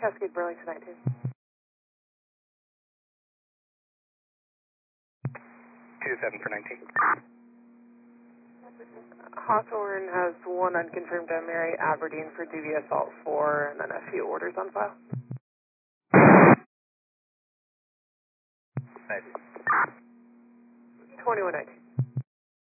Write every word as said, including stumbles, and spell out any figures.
Cascade Burlington nineteen. two seven for nineteen. Hawthorne has one unconfirmed M Mary Aberdeen for D V Assault four, and then a few orders on file. nineteen. twenty-one nineteen.